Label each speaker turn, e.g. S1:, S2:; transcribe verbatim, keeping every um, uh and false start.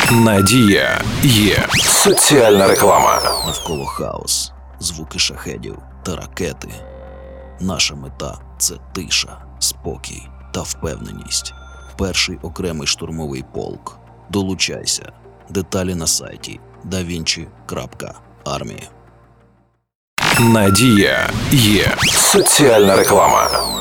S1: Надія є. Соціальна реклама.
S2: Навколо хаос, звуки шахедів та ракети. Наша мета – це тиша, спокій та впевненість. Перший окремий штурмовий полк. Долучайся. Деталі на сайті да вінчі крапка армія.
S1: Надія є. Соціальна реклама.